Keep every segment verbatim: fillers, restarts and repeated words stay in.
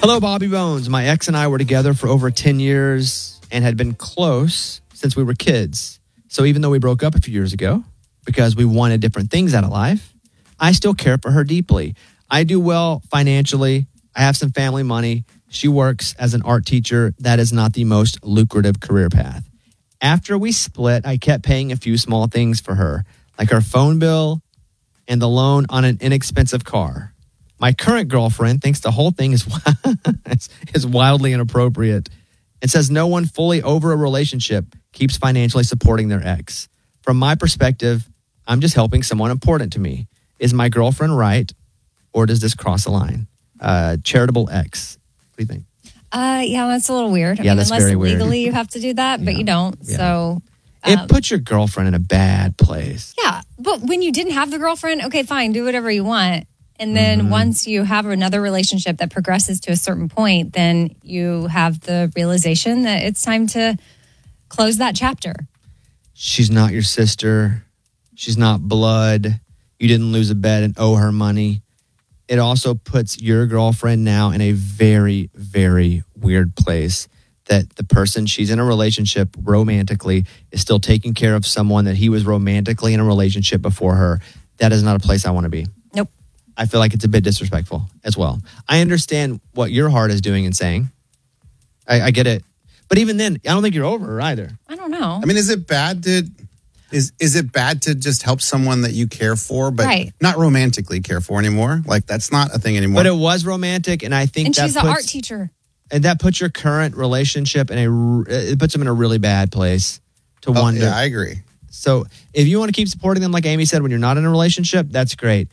Hello, Bobby Bones. My ex and I were together for over ten years and had been close since we were kids. So even though we broke up a few years ago because we wanted different things out of life, I still care for her deeply. I do well financially. I have some family money. She works as an art teacher. That is not the most lucrative career path. After we split, I kept paying a few small things for her, like her phone bill and the loan on an inexpensive car. My current girlfriend thinks the whole thing is, is wildly inappropriate and says no one fully over a relationship keeps financially supporting their ex. From my perspective, I'm just helping someone important to me. Is my girlfriend right, or does this cross a line? Uh, charitable ex. What do you think? Uh, yeah, that's a little weird. I Yeah, mean, that's unless very weird. legally you have to do that, but Yeah. you don't. Yeah. So It um, puts your girlfriend in a bad place. yeah, but when you didn't have the girlfriend, okay, fine, do whatever you want. And then Mm-hmm. once you have another relationship that progresses to a certain point, then you have the realization that it's time to close that chapter. She's not your sister. She's not blood. You didn't lose a bet and owe her money. It also puts your girlfriend now in a very, very weird place that the person she's in a relationship romantically is still taking care of someone that he was romantically in a relationship before her. That is not a place I want to be. Nope. I feel like it's a bit disrespectful as well. I understand what your heart is doing and saying. I, I get it. But even then, I don't think you're over her either. I don't know. I mean, is it bad to is is it bad to just help someone that you care for, but Right. not romantically care for anymore? Like that's not a thing anymore. But it was romantic, and I think and that she's an puts, art teacher. and that puts your current relationship in a r- it puts them in a really bad place to Oh, wonder. yeah, I agree. So if you want to keep supporting them, like Amy said, when you're not in a relationship, that's great.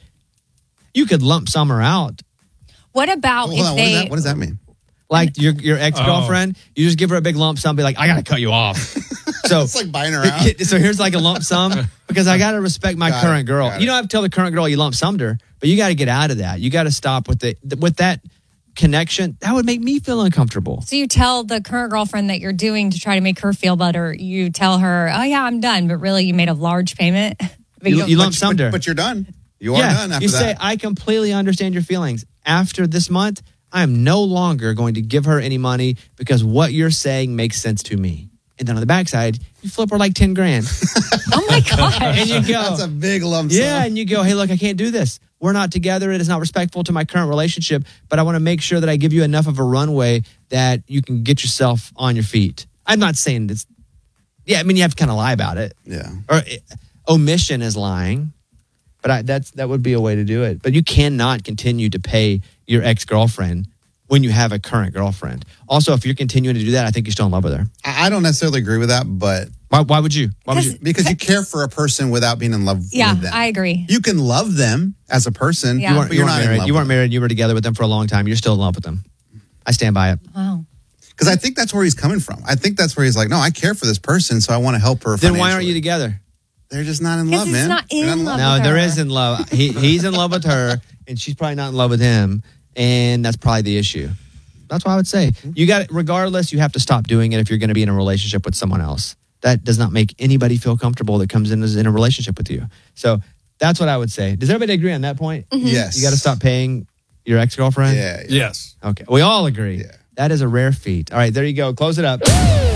You could lump some her out, What about Hold if on, what, they... does that, what does that mean? like your your ex girlfriend. You just give her a big lump sum, be like, I gotta cut you off. So It's like buying her out. so here's like a lump sum because I gotta respect my Got current it, girl. got You it. don't have to tell the current girl you lump summed her, but you got to get out of that. You got to stop with the with that connection. That would make me feel uncomfortable. So you tell the current girlfriend that you're doing to try to make her feel better. You tell her, oh, yeah, I'm done. But really, you made a large payment. But You- don't- you lump But- summed her. But you're done. You are yeah, done after you that. say, I completely understand your feelings. After this month, I am no longer going to give her any money because what you're saying makes sense to me. And then on the backside, you flip her like ten grand. oh, my gosh. And you go, That's a big lump sum. yeah, and you go, hey, look, I can't do this. We're not together. It is not respectful to my current relationship, but I want to make sure that I give you enough of a runway that you can get yourself on your feet. I'm not saying this. Yeah, I mean, you have to kind of lie about it. Yeah. Or uh, omission is lying, but I, that's that would be a way to do it. But you cannot continue to pay your ex-girlfriend when you have a current girlfriend. Also, if you're continuing to do that, I think you're still in love with her. I I don't necessarily agree with that, but Why, why would you? Why would you? because you care for a person without being in love Yeah, with them. I agree. You can love them as a person, Yeah. You You weren't, but you you're weren't not in married. love You with weren't them. married. You were together with them for a long time. You're still in love with them. I stand by it. Wow. Because I think that's where he's coming from. I think that's where he's like, no, I care for this person, so I want to help her Then why aren't you financially. together? They're just not in Because love, he's man. not in They're love. No, with there her. is in love. He he's in love with her, and she's probably not in love with him, and that's probably the issue. That's what I would say. You got regardless, you have to stop doing it if you're going to be in a relationship with someone else. That does not make anybody feel comfortable that comes in as in a relationship with you. So that's what I would say. Does everybody agree on that point? Yes. You got to stop paying your ex girlfriend. Yeah. yeah. Yes. Okay. We all agree. Yeah. That is a rare feat. All right, there you go. Close it up.